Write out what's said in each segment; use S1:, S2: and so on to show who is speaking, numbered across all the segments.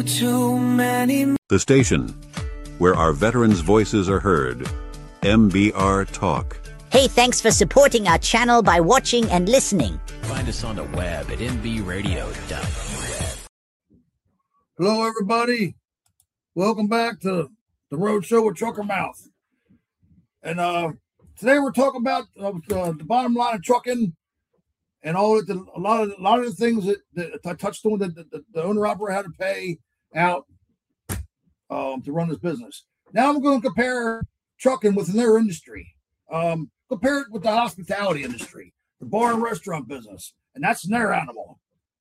S1: too many.
S2: The station where our veterans' voices are heard. MBR Talk.
S3: Hey, thanks for supporting our channel by watching and listening.
S4: Find us on the web at mbradio.us.
S5: Hello, everybody. Welcome back to the Road Show with Trucker Mouth. And today we're talking about the bottom line of trucking and all of a lot of the things that I touched on that the owner-operator had to pay out to run his business. Now I'm going to compare trucking with another industry. Compare it with the hospitality industry, the bar and restaurant business, and that's their animal.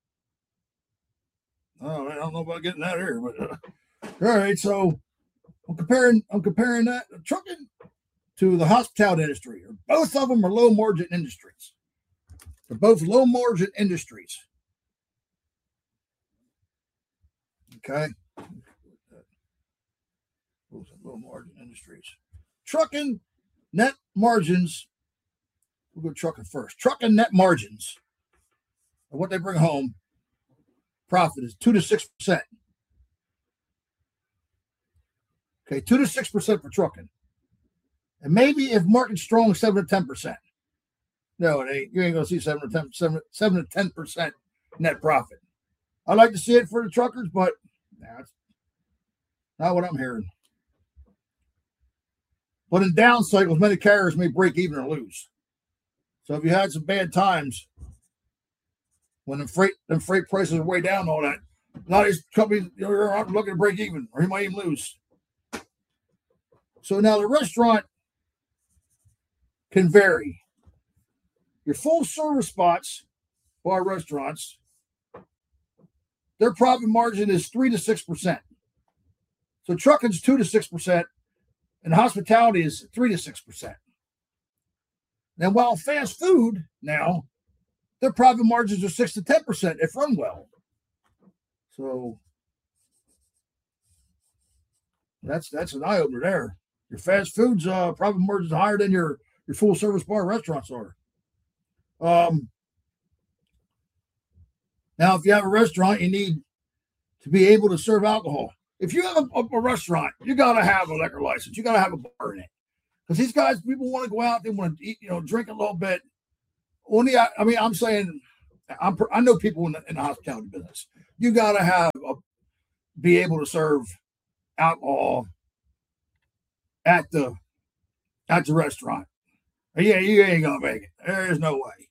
S5: Oh, I don't know about getting that here, but all right. So I'm comparing that trucking to the hospitality industry. Both of them are low margin industries. They're both low margin industries. Okay. Those are low margin industries. Trucking net margins. We'll go trucking first. Trucking net margins of what they bring home. Profit is 2 to 6%. Okay, 2 to 6% for trucking. And maybe if market's strong, 7 to 10%. No, it ain't. You ain't gonna see 7 to 10% net profit. I'd like to see it for the truckers, but that's not what I'm hearing. But in down cycles, many carriers may break even or lose. So if you had some bad times when the freight prices are way down, all that, a lot of these companies are looking to break even, or you might even lose. So now the restaurant can vary. Your full service spots, bar restaurants, their profit margin is 3 to 6%. So trucking's 2 to 6%, and hospitality is 3 to 6%. Now, while fast food now, their profit margins are 6 to 10% if run well. So that's an eye opener there. Your fast foods profit margins are higher than your full service bar restaurants are. Now, if you have a restaurant, you need to be able to serve alcohol. If you have a restaurant, you got to have a liquor license. You got to have a bar in it. Because these guys, people want to go out, they want to eat, drink a little bit. I'm saying, I know people in the hospitality business. You got to be able to serve alcohol at the restaurant. Yeah, you ain't gonna make it. There's no way.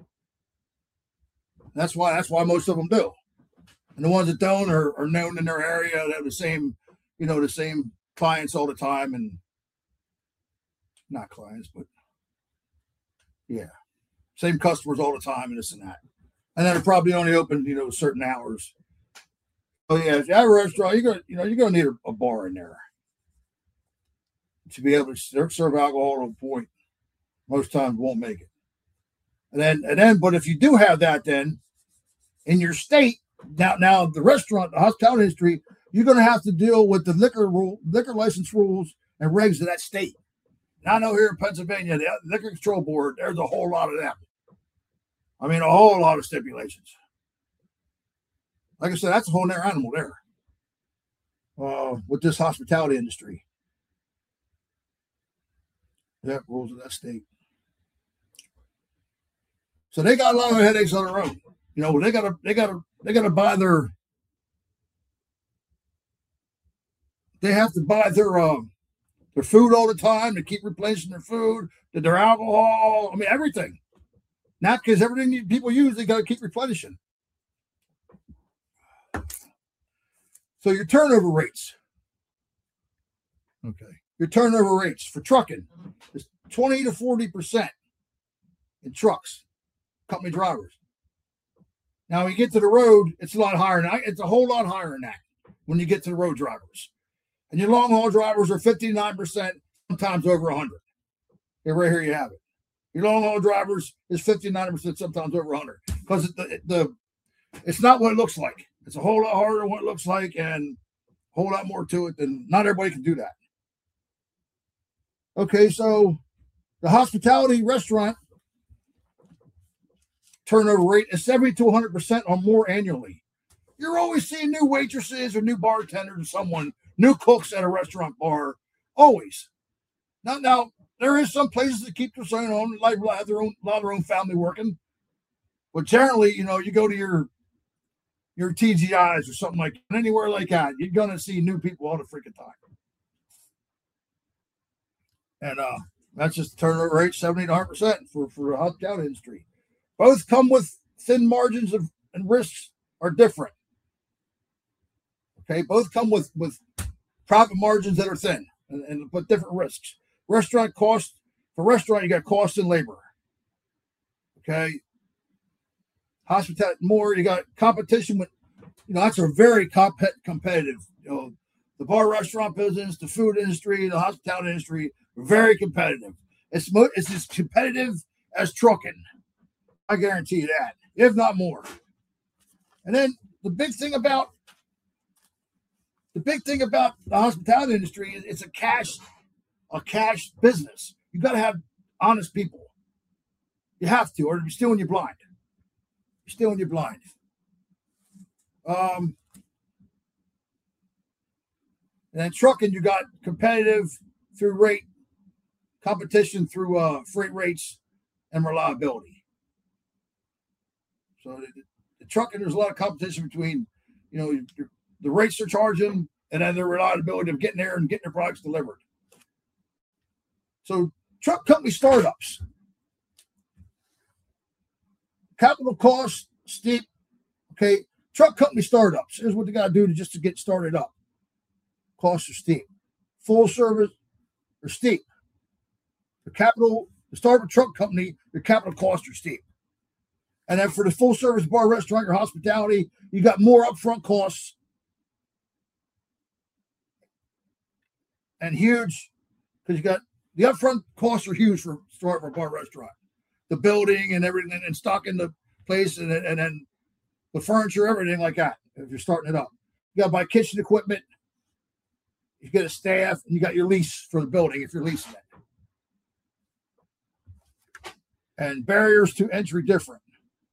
S5: That's why most of them do. And the ones that don't are known in their area. They have the same clients all the time, and not clients, but yeah, same customers all the time, and this and that. And then they're probably only open, certain hours. So yeah, if you have a restaurant, you're gonna need a bar in there to be able to serve alcohol to a point. Most times won't make it. And then, but if you do have that, then in your state, now the restaurant, the hospitality industry, you're going to have to deal with the liquor license rules and regs of that state. And I know here in Pennsylvania, the Liquor Control Board, there's a whole lot of them. I mean, a whole lot of stipulations. Like I said, that's a whole other animal there with this hospitality industry. That rules of that state. So they got a lot of headaches on their own. They gotta buy they have to buy their food all the time to keep replenishing their food, their alcohol, everything. Not because everything people use, they gotta keep replenishing. So your turnover rates. Okay. Your turnover rates for trucking is 20 to 40% in trucks, company drivers. Now, when you get to the road, it's a lot higher than that. It's a whole lot higher than that when you get to the road drivers. And your long-haul drivers are 59%, sometimes over 100. Okay, right here you have it. Your long-haul drivers is 59%, sometimes over 100. Because it's not what it looks like. It's a whole lot harder than what it looks like, and a whole lot more to it than not everybody can do that. Okay, so the hospitality restaurant turnover rate is 70 to 100% or more annually. You're always seeing new waitresses or new bartenders or someone, new cooks at a restaurant bar. Always. Now there is some places that keep their own, like have a lot of their own family working. But generally, you go to your TGIs or something like that, anywhere like that, you're gonna see new people all the freaking time. And that's just the turnover rate, 70 to 100% for the hospitality industry. Both come with thin margins and risks are different. Okay, both come with profit margins that are thin but different risks. Restaurant cost, for restaurant, you got cost and labor. Okay. Hospitality, more, you got competition with, that's a very competitive, the bar restaurant business, the food industry, the hospitality industry, very competitive. It's as competitive as trucking. I guarantee you that, if not more. And then the big thing about the hospitality industry is it's a cash business. You got to have honest people. You have to, or you're stealing your blind. You're stealing your blind. And then trucking, you got competitive through rate, competition through freight rates and reliability. So the trucking, there's a lot of competition between, the rates they're charging and then the reliability of getting there and getting their products delivered. So truck company startups, capital costs steep. Okay, truck company startups. Here's what they got to do to get started up. Costs are steep. Full service are steep. The start of a truck company, your capital costs are steep. And then for the full service bar, restaurant, or hospitality, you got more upfront costs and huge, because you got the upfront costs are huge for starting a bar restaurant. The building and everything, and stocking the place, and then the furniture, everything like that. If you're starting it up, you got to buy kitchen equipment. You get a staff, and you got your lease for the building if you're leasing it. And barriers to entry different.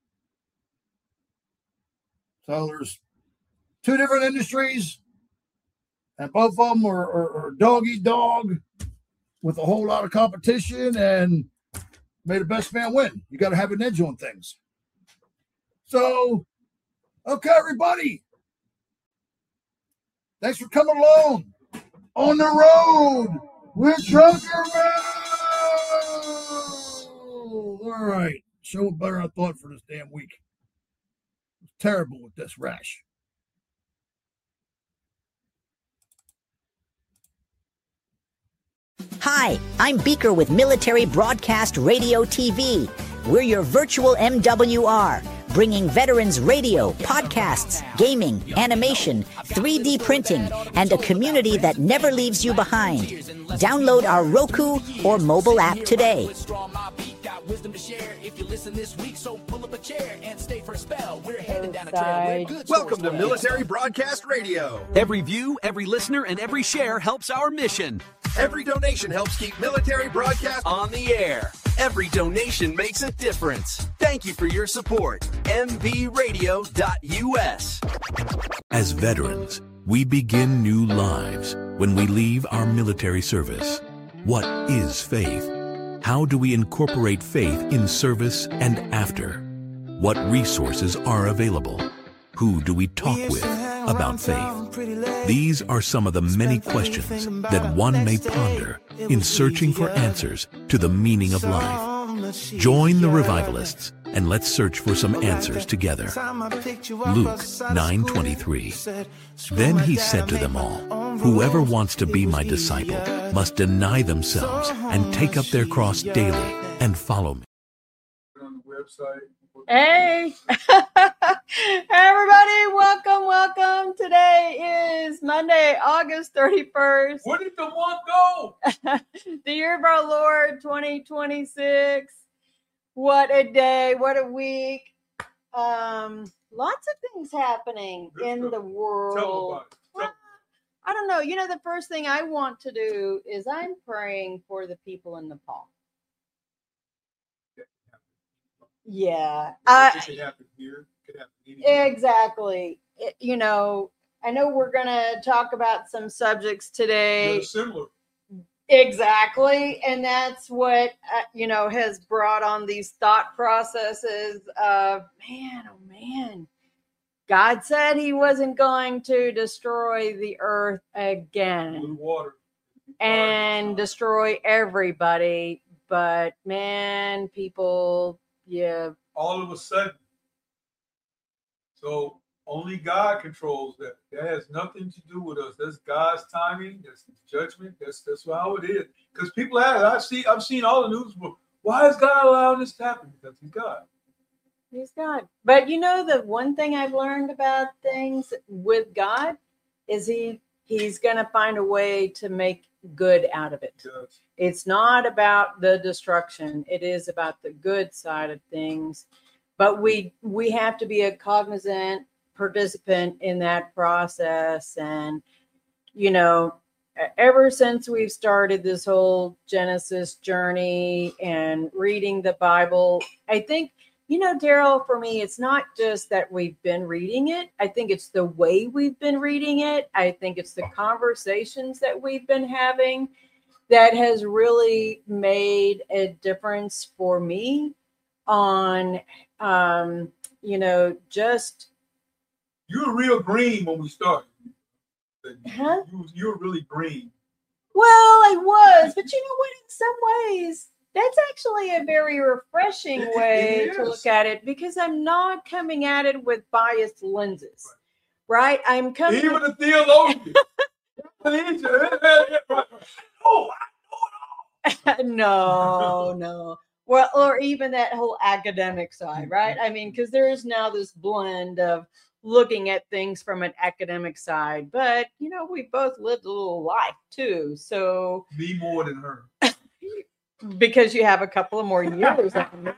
S5: So there's two different industries, and both of them are dog eat dog with a whole lot of competition, and may the best man win. You got to have an edge on things. So, okay, everybody. Thanks for coming along on the road with Trucker Mo. All right. Show better I thought for this damn week. It's terrible with this rash.
S3: Hi, I'm Beaker with Military Broadcast Radio TV. We're your virtual MWR, bringing veterans radio, podcasts, gaming, animation, 3D printing, and a community that never leaves you behind. Download our Roku or mobile app today.
S1: Welcome to Military Broadcast Radio.
S6: Every view, every listener, and every share helps our mission.
S1: Every donation helps keep Military Broadcast
S6: on the air. Every donation makes a difference. Thank you for your support. MBRadio.us.
S7: As veterans, we begin new lives when we leave our military service. What is faith? How do we incorporate faith in service and after? What resources are available? Who do we talk with about faith? These are some of the many questions that one may ponder in searching for answers to the meaning of life. Join the revivalists and let's search for some answers together. Luke 9:23. Then he said to them all, "Whoever wants to be my disciple must deny themselves and take up their cross daily and follow me."
S8: Hey, everybody, welcome. Today is Monday, August 31st.
S9: Where did the month go?
S8: The year of our Lord, 2026. What a day, what a week. Lots of things happening in the world.
S9: Tell me about it.
S8: Well, I don't know. The first thing I want to do is I'm praying for the people in Nepal. Yeah.
S9: It could happen here. It could happen anywhere.
S8: Exactly. you know, I know we're going to talk about some subjects today.
S9: They're similar.
S8: Exactly. And that's what, you know, has brought on these thought processes of, man, oh man, God said he wasn't going to destroy the earth again
S9: With water.
S8: and destroy everybody. But man, people, yeah.
S9: All of a sudden. So only God controls that. That has nothing to do with us. That's God's timing. That's his judgment. That's how it is. Because people ask, I've seen all the news. Why is God allowing this to happen? Because he's God.
S8: He's God. But you know, the one thing I've learned about things with God is he's going to find a way to make good out of it.
S9: Yes.
S8: It's not about the destruction. It is about the good side of things. But we have to be a cognizant participant in that process. And, you know, ever since we've started this whole Genesis journey and reading the Bible, I think, you know, Daryl, for me, it's not just that we've been reading it. I think it's the way we've been reading it. I think it's the conversations that we've been having that has really made a difference for me on, you know, just.
S9: You were real green when we started.
S8: Huh?
S9: You were really green.
S8: Well, I was, but you know what? In some ways, that's actually a very refreshing way to look at it because I'm not coming at it with biased lenses, right? I'm coming.
S9: Even a theologian.
S8: No. Well, or even that whole academic side, right? I mean, because there is now this blend of looking at things from an academic side, but you know, we both lived a little life too. So
S9: me more than her.
S8: Because you have a couple of more years.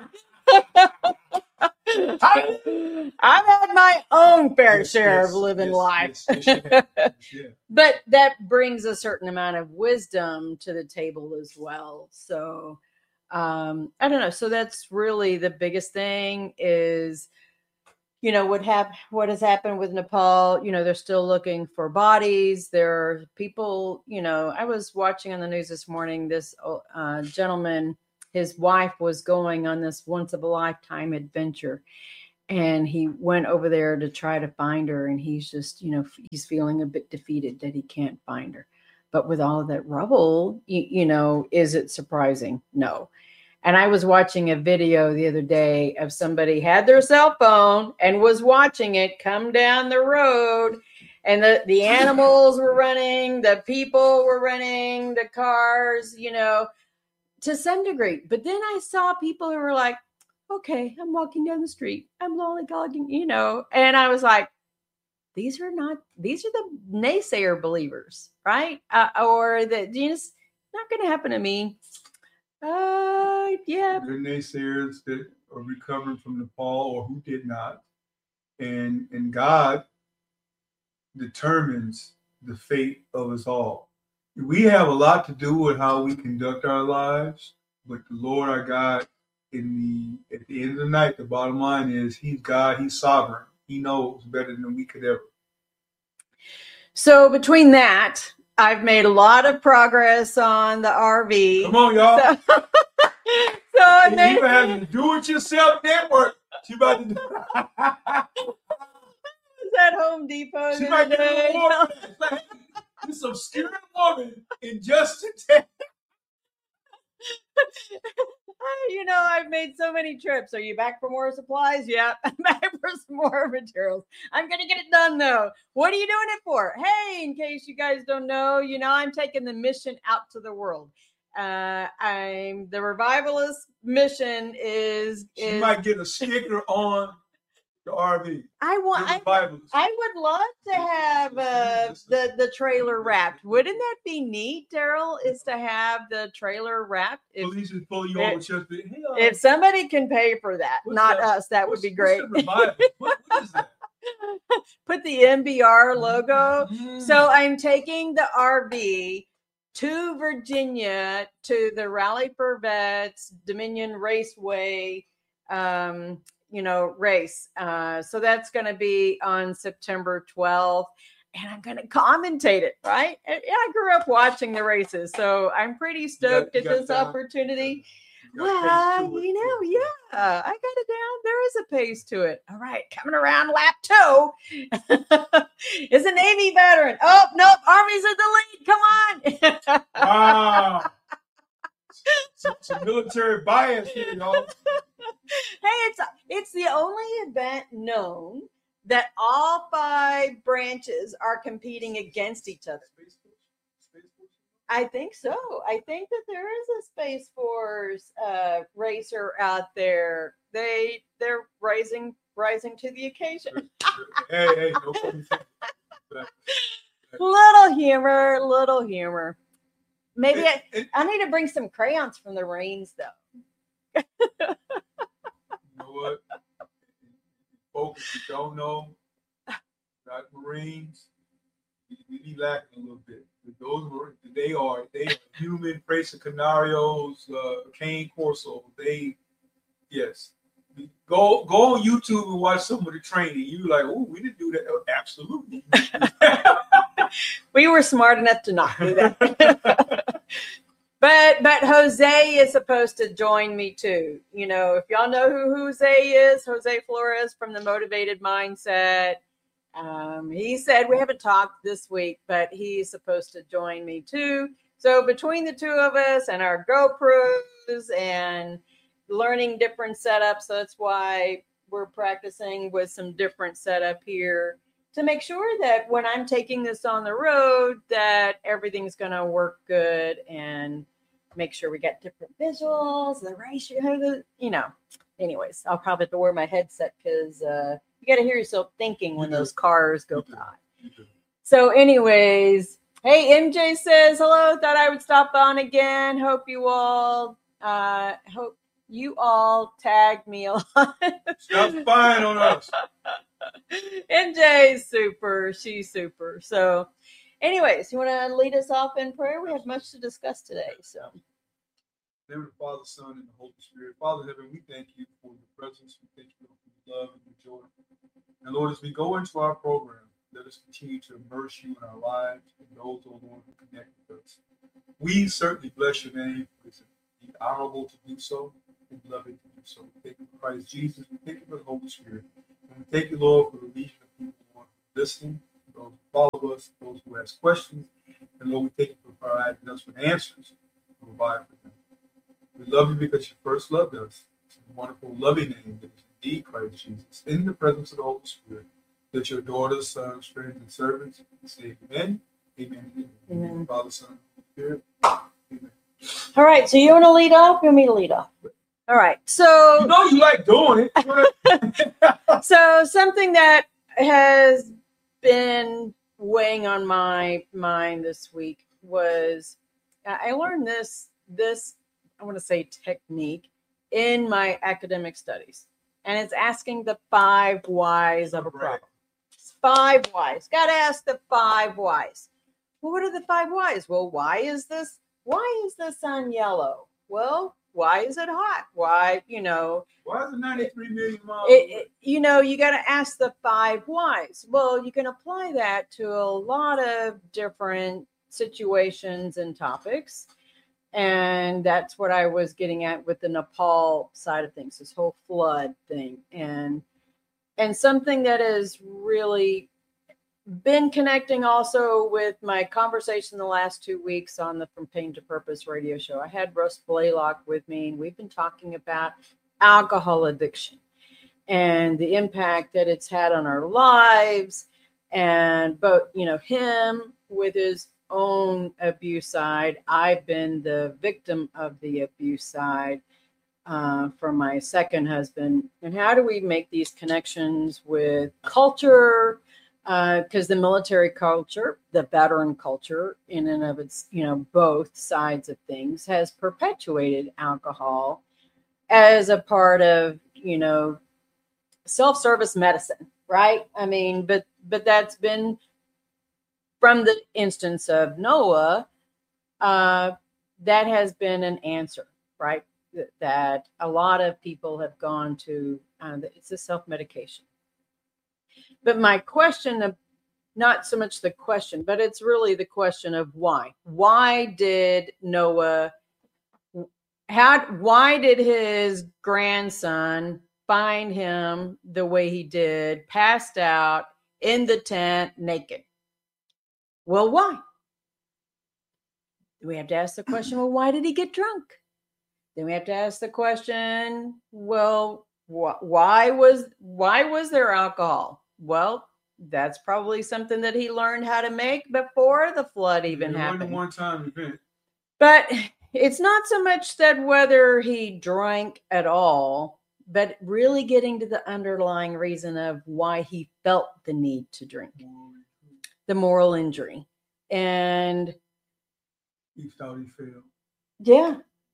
S8: I've had my own fair share of living life. But that brings a certain amount of wisdom to the table as well. So I don't know. So that's really the biggest thing is, you know, what has happened with Nepal. You know, they're still looking for bodies. There are people, you know, I was watching on the news this morning, this gentleman, his wife was going on this once of a lifetime adventure. And he went over there to try to find her. And he's just, you know, he's feeling a bit defeated that he can't find her. But with all of that rubble, you know, is it surprising? No. And I was watching a video the other day of somebody had their cell phone and was watching it come down the road. And the animals were running, the people were running, the cars, you know, to some degree. But then I saw people who were like, okay, I'm walking down the street. I'm lollygagging, you know. And I was like, these are the naysayer believers, right? Or that, you know, it's not going to happen to me. Yeah.
S9: There are naysayers that are recovering from Nepal or who did not. And God determines the fate of us all. We have a lot to do with how we conduct our lives, but the Lord our God, at the end of the night, the bottom line is he's God, he's sovereign. He knows better than we could ever.
S8: So between that, I've made a lot of progress on the RV.
S9: Come on, y'all.
S8: So I
S9: made you have to do it yourself network. She about to do
S8: at Home Depot.
S9: She might get a reward. Like, this obscure woman in just a day.
S8: You know, I've made so many trips. Are you back for more supplies? Yeah, I'm back for some more materials. I'm going to get it done, though. What are you doing it for? Hey, in case you guys don't know, you know, I'm taking the mission out to the world. I'm the revivalist mission is
S9: She might get a sticker on the RV.
S8: I would love to have the trailer wrapped. Wouldn't that be neat, Daryl? Is to have the trailer wrapped.
S9: Police is pulling you over just
S8: if somebody can pay for that, not us, that would be great.
S9: What is that?
S8: Put the MBR logo. So I'm taking the RV to Virginia to the Rally for Vets Dominion Raceway. race. So that's going to be on September 12th. And I'm going to commentate it, right? And I grew up watching the races, so I'm pretty stoked at this opportunity. Well, I got it down. There is a pace to it. All right, coming around lap 2 is a Navy veteran. Oh, nope, Army's in the lead. Come on.
S9: Wow. Some military bias here, y'all.
S8: Hey, it's the only event known that all 5 branches are competing against each other. I think so. I think that there is a Space Force racer out there. They're rising to the occasion.
S9: Hey, no funny thing.
S8: Little humor. Maybe I need to bring some crayons from the Marines, though.
S9: You know what? Folks, if you don't know, not Marines, we be lacking a little bit. Those Marines, they are human Presa Canarios, Cane Corso. Go on YouTube and watch some of the training. You like, oh, we didn't do that. Absolutely.
S8: We were smart enough to not do that. But Jose is supposed to join me too. If y'all know who Jose is, Jose Flores from the Motivated Mindset. He said, we haven't talked this week, but he's supposed to join me too. So between the two of us and our GoPros and learning different setups, so that's why we're practicing with some different setup here to make sure that when I'm taking this on the road, that everything's going to work good and make sure we get different visuals, the ratio, Anyways, I'll probably have to wear my headset because you got to hear yourself thinking when those cars go by. So anyways, hey, MJ says, hello, thought I would stop on again. Hope you all tagged me a lot.
S9: Stop spying on us.
S8: MJ's super. She's super. So anyways, you want to lead us off in prayer? We have much to discuss today. So.
S9: In the name of the Father, Son, and the Holy Spirit. Father in heaven, we thank you for your presence. We thank you for your love and your joy. And Lord, as we go into our program, let us continue to immerse you in our lives and those, oh Lord, who connect with us. We certainly bless your name. It's honorable to do so and loving to do so. We thank you for Christ Jesus. We thank you for the Holy Spirit. And we thank you, Lord, for the legion of people who are listening, those who follow us, those who ask questions. And Lord, we thank you for providing us with answers to provide for them. We love you because you first loved us. It's a wonderful, loving name that is indeed Christ Jesus. In the presence of the Holy Spirit, that your daughters, sons, friends, and servants say amen, amen, amen. Father, Son, Spirit, amen.
S8: All right, so you want to lead off? You want me to lead off? All right, so...
S9: You like doing it.
S8: So something that has been weighing on my mind this week was I learned this I want to say technique in my academic studies. And it's asking the 5 whys of a problem. 5 whys. Got to ask the 5 whys. Well, what are the 5 whys? Well, why is the sun yellow? Well, why is it hot? Why,
S9: Why is it 93 million miles?
S8: You got to ask the 5 whys. Well, you can apply that to a lot of different situations and topics. And that's what I was getting at with the Nepal side of things, this whole flood thing. And something that has really been connecting also with my conversation the last 2 weeks on the From Pain to Purpose radio show. I had Russ Blaylock with me, and we've been talking about alcohol addiction and the impact that it's had on our lives. And both, him with his own abuse side. I've been the victim of the abuse side from my second husband. And how do we make these connections with culture? Because the military culture, the veteran culture, in and of its, both sides of things, has perpetuated alcohol as a part of, self-service medicine, right? I mean, but that's been from the instance of Noah, that has been an answer, right? That a lot of people have gone to It's a self-medication. But my question, not so much the question, but it's really the question of why. Why did Noah, why did his grandson find him the way he did, passed out in the tent, naked? Well, why? We have to ask the question, well, why did he get drunk? Then we have to ask the question, well, why was there alcohol? Well, that's probably something that he learned how to make before the flood even happened.
S9: It wasn't a one-time event.
S8: But it's not so much that whether he drank at all, but really getting to the underlying reason of why he felt the need to drink, the moral injury. And
S9: he thought he failed.
S8: Yeah.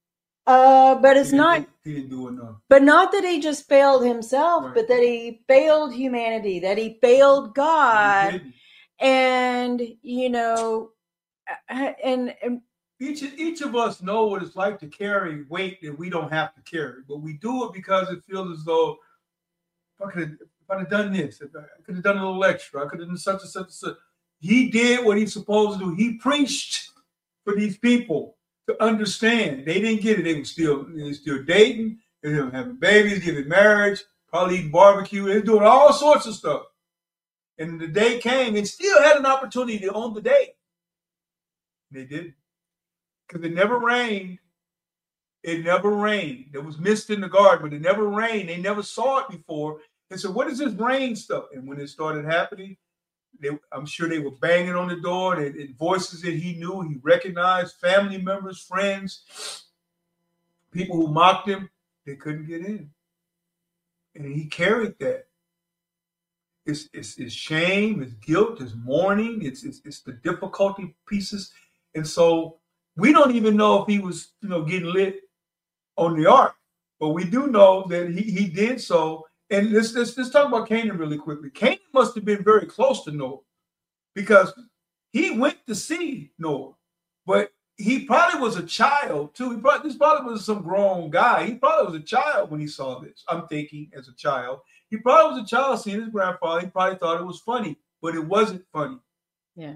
S8: But it's not.
S9: He didn't do enough.
S8: But not that he just failed himself, right, but that he failed humanity, that he failed God. And, you know, and
S9: each of us know what it's like to carry weight that we don't have to carry, but we do it because it feels as though if I'd have done this, if I could have done a little extra, I could have done such and such and such. He did what he's supposed to do. He preached for these people to understand. They didn't get it. They were still dating. They were having babies, getting married, probably eating barbecue. They were doing all sorts of stuff. And the day came and still had an opportunity to own the day. They didn't. Because it never rained. It never rained. There was mist in the garden, but it never rained. They never saw it before. And so what is this rain stuff? And when it started happening, I'm sure they were banging on the door and voices that he knew, he recognized, family members, friends, people who mocked him, they couldn't get in. And he carried that. It's shame, it's guilt, it's mourning, it's the difficulty pieces. And so we don't even know if he was, getting lit on the ark, but we do know that he did so. And let's talk about Canaan really quickly. Canaan must have been very close to Noah because he went to see Noah, but he probably was a child too. This probably was some grown guy. He probably was a child when he saw this. I'm thinking as a child. He probably was a child seeing his grandfather. He probably thought it was funny, but it wasn't funny.
S8: Yeah.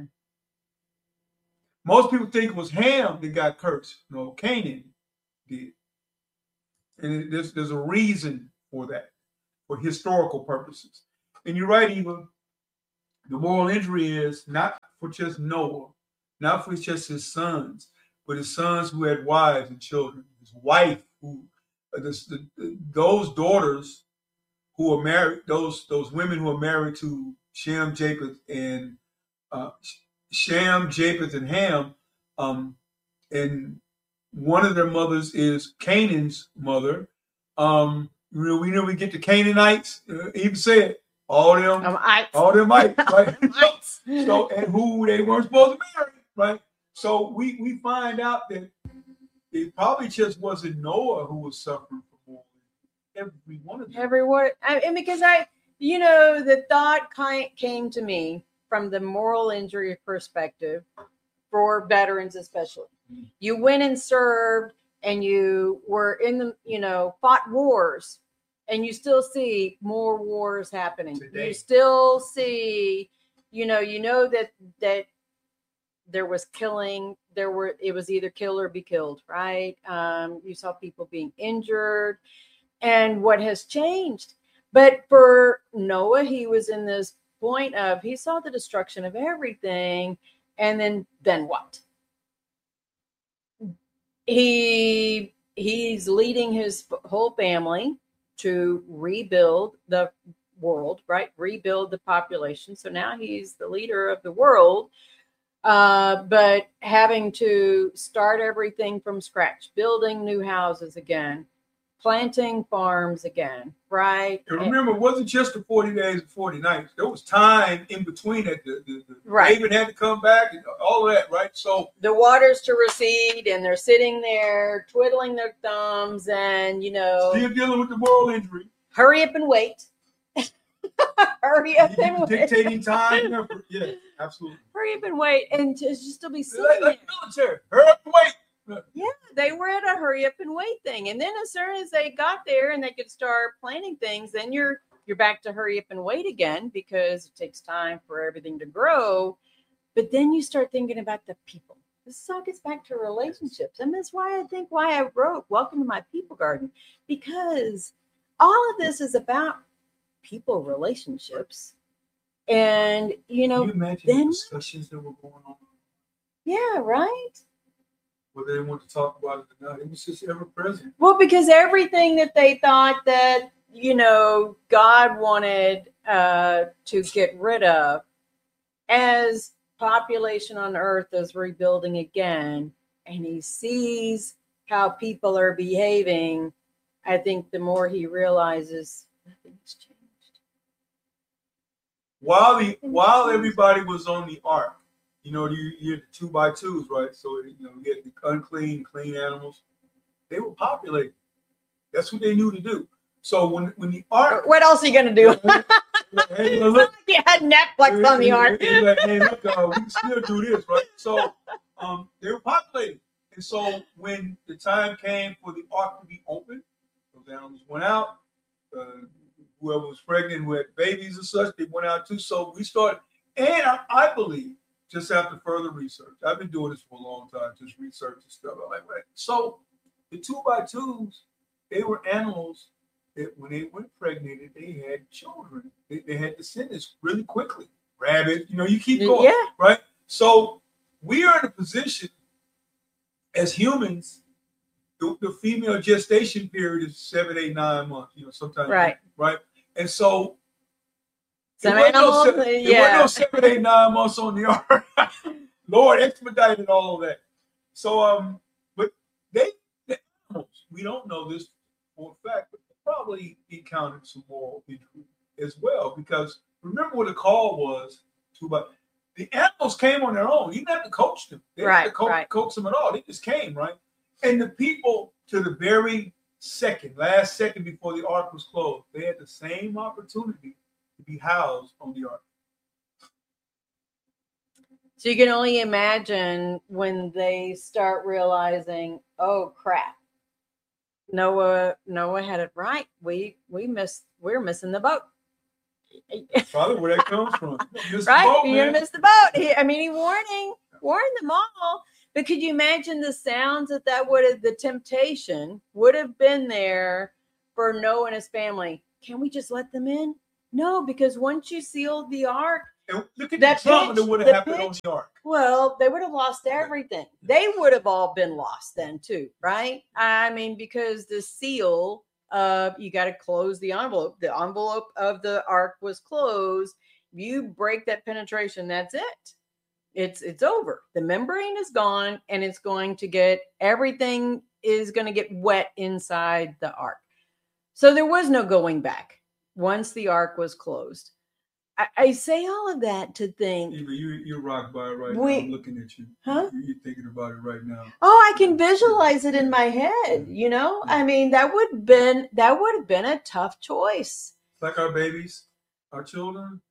S9: Most people think it was Ham that got cursed. No, Canaan did. And there's a reason for that, for historical purposes. And you're right, Eva. The moral injury is not for just Noah, not for just his sons, but his sons who had wives and children. His wife, those daughters who are married, those women who are married to Shem, Japheth, and Ham, and one of their mothers is Canaan's mother. We know we get the Canaanites. Even said all them mites, right? So and who they weren't supposed to marry, right? So we find out that it probably just wasn't Noah who was suffering from moral injury. Every one of them.
S8: Everyone, and because the thought came to me from the moral injury perspective for veterans, especially. You went and served, and you were in the, fought wars, and you still see more wars happening. Today. You still see, that there was killing. It was either kill or be killed, right? You saw people being injured, and what has changed? But for Noah, he was in this point of he saw the destruction of everything, and then what? He's leading his whole family to rebuild the world, right? Rebuild the population. So now he's the leader of the world, but having to start everything from scratch, building new houses again, planting farms again, right?
S9: And remember, it wasn't just the 40 days and 40 nights. There was time in between that. The
S8: right.
S9: David had to come back and all of that, right? So
S8: the waters to recede, and they're sitting there twiddling their thumbs, and
S9: still dealing with the moral injury.
S8: Hurry up and wait. Hurry up and wait.
S9: Dictating time and effort. Yeah, absolutely.
S8: Hurry up and wait, and just still be sitting
S9: like military. Hurry up and wait.
S8: Yeah, they were at a hurry up and wait thing. And then as soon as they got there and they could start planting things, then you're back to hurry up and wait again because it takes time for everything to grow. But then you start thinking about the people. This all gets back to relationships. And that's why I wrote Welcome to My People Garden, because all of this is about people relationships. And, you know,
S9: Can you imagine
S8: then,
S9: the discussions that were going on?
S8: Yeah, right.
S9: Whether they want to talk about it or not, it was just ever present.
S8: Well, because everything that they thought that, you know, God wanted to get rid of, as population on earth is rebuilding again, and he sees how people are behaving, I think the more he realizes nothing's changed.
S9: While everybody was on the ark, you know, you had the 2x2s, right? So, you know, you had the unclean, clean animals. They were populated. That's what they knew to do. So when the ark,
S8: what else are you gonna do?
S9: Hey, look,
S8: You had Netflix on the ark.
S9: Hey, look, we can still do this, right? So they were populated, and so when the time came for the ark to be opened, those animals went out. Whoever was pregnant, who had babies and such, they went out too. So we started, and I believe, just after further research, I've been doing this for a long time, just research and stuff. I'm like, right. So the 2x2s, they were animals that when they were impregnated, they had children. They had descendants really quickly. Rabbit, you know, you keep going,
S8: Yeah.
S9: right? So we are in a position as humans. The female gestation period is 7, 8, 9 months. You know, sometimes right. And so there wasn't no 7, 8, 9 months on the ark. Lord expedited all of that. So but the animals, we don't know this for a fact, but they probably encountered some moral injury as well, because remember what the call was the animals came on their own. You didn't have to coach them. They didn't have to coach them at all. They just came, right? And the people, to the very last second before the ark was closed, they had the same opportunity to be housed on the ark.
S8: So you can only imagine when they start realizing, oh crap, Noah had it right. We're missing the boat.
S9: Probably where that comes from.
S8: Right, you're gonna miss the boat. He warned them all. But could you imagine the sounds the temptation would have been there for Noah and his family? Can we just let them in? No, because once you sealed the ark,
S9: and look at the trauma that would have happened on the ark.
S8: Well, they would have lost everything. They would have all been lost then too, right? I mean, because the seal you got to close the envelope. The envelope of the ark was closed. You break that penetration, that's it. It's over. The membrane is gone, and everything is going to get wet inside the ark. So there was no going back once the ark was closed. I say all of that to think.
S9: You're rocked by it right now. I'm looking at you.
S8: Huh?
S9: You're thinking about it right now.
S8: Oh, I can visualize it in my head. You know, I mean, that would have been a tough choice.
S9: It's like our babies, our children.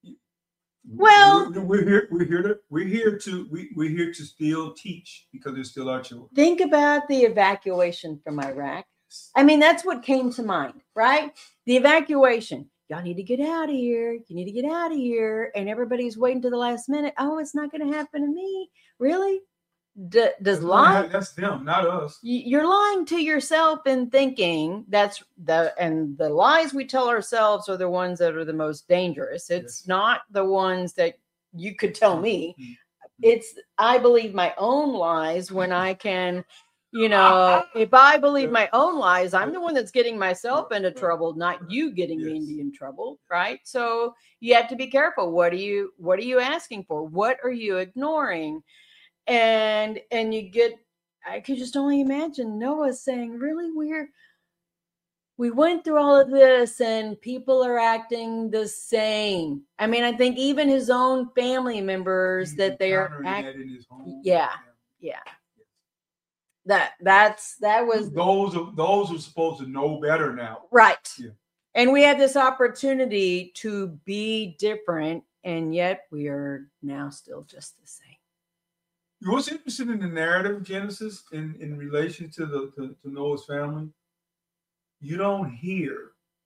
S8: Well,
S9: we're here to still teach because they're still our children.
S8: Think about the evacuation from Iraq. I mean, that's what came to mind, right? The evacuation. Y'all need to get out of here. You need to get out of here. And everybody's waiting to the last minute. Oh, it's not going to happen to me. Really?
S9: That's them, not us.
S8: You're lying to yourself and thinking and the lies we tell ourselves are the ones that are the most dangerous. It's not the ones that you could tell me. It's, I believe my own lies when I can, you know, if I believe my own lies, I'm the one that's getting myself into trouble, not you getting me in trouble. Right. So you have to be careful. What are you asking for? What are you ignoring? And I could just only imagine Noah saying, really, we went through all of this and people are acting the same. I mean, I think even his own family members that they are acting. Yeah. That was
S9: those who are supposed to know better now.
S8: Right. Yeah. And we have this opportunity to be different, and yet we are now still just the same.
S9: What's interesting in the narrative of Genesis in relation to Noah's family, you don't hear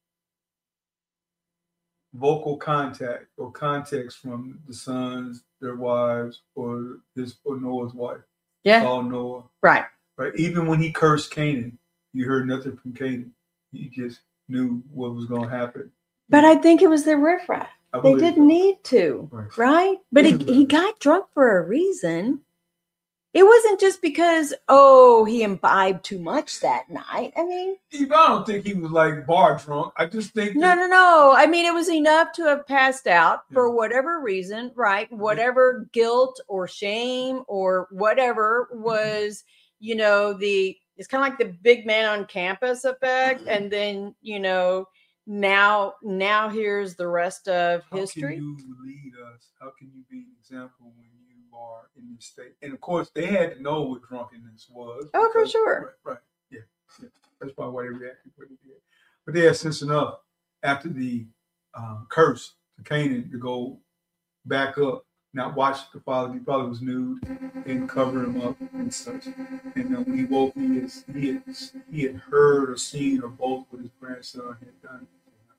S9: vocal contact or context from the sons, their wives, or Noah's wife.
S8: Yeah.
S9: It's all Noah.
S8: Right.
S9: Even when he cursed Canaan, you heard nothing from Canaan. You just knew what was going to happen.
S8: But I think it was the riffraff. They didn't need to, right? But he got drunk for a reason. It wasn't just because, he imbibed too much that night. I mean,
S9: I don't think he was like bar drunk. I just think
S8: no. I mean, it was enough to have passed out for whatever reason, right? Whatever guilt or shame or whatever was, it's kind of like the big man on campus effect. And then, now here's the rest of history.
S9: How can you lead us? How can you be an example when you are in this state? And of course, they had to know what drunkenness was.
S8: Oh, for sure.
S9: Right. Yeah. That's probably why they reacted the way they did. But they had sense enough after the curse to Canaan to go back up, not watch the father. He probably was nude and cover him up and such. And then when he woke, he had heard or seen or both what his grandson had done.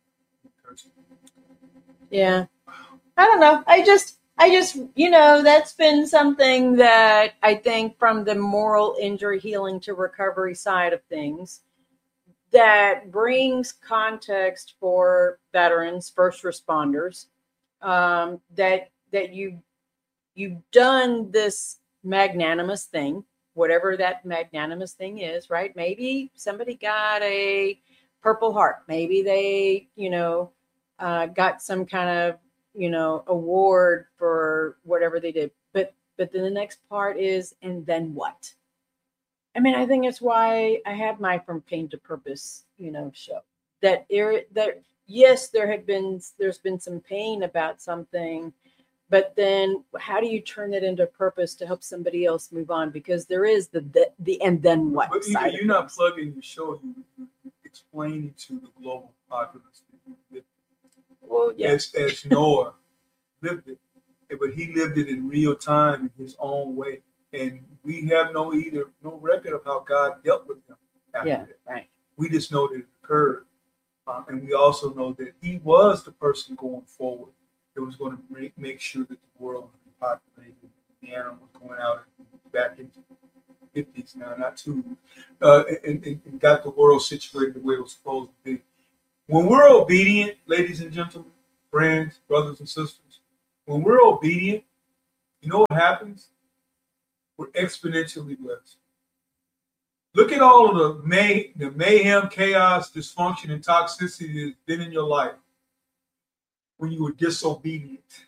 S8: Yeah. I don't know. I just, that's been something that I think from the moral injury healing to recovery side of things that brings context for veterans, first responders, that you've done this magnanimous thing, whatever that magnanimous thing is, right? Maybe somebody got a Purple Heart. Maybe they, got some kind of, award for whatever they did. But then the next part is, and then what? I mean, I think it's why I had my From Pain to Purpose, show. That yes, there's been some pain about something, but then how do you turn it into purpose to help somebody else move on? Because there is the and then what?
S9: But you're not plugging your show. You're explaining to the global populace.
S8: Well, yes.
S9: As Noah lived it, but he lived it in real time in his own way, and we have no record of how God dealt with him after that.
S8: Right.
S9: We just know that it occurred, and we also know that he was the person going forward that was going to make sure that the world was populated, the animals going out back into the 50s now, not two, and got the world situated the way it was supposed to be. When we're obedient, ladies and gentlemen, friends, brothers and sisters, when we're obedient, you know what happens? We're exponentially blessed. Look at all of the mayhem, chaos, dysfunction, and toxicity that's been in your life when you were disobedient.